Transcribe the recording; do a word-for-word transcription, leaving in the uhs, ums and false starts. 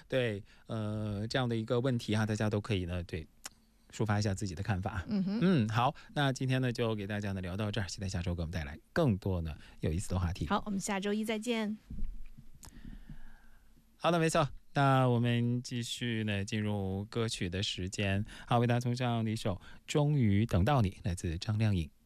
对，呃，这样的一个问题哈，大家都可以呢，对。抒发一下自己的看法。 嗯哼， 嗯，好，那今天呢就给大家呢聊到这儿，期待下周给我们带来更多呢有意思的话题。 好，我们下周一再见。 好的，没错。那我们继续呢进入歌曲的时间。好，为大家送上一首《终于等到你》，来自张靓颖。